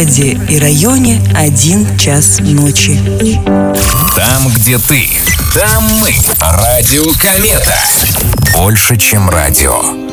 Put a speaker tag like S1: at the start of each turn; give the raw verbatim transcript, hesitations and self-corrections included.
S1: городе и районе один час ночи.
S2: Там, где ты, там мы. Радио Комета. Больше, чем радио.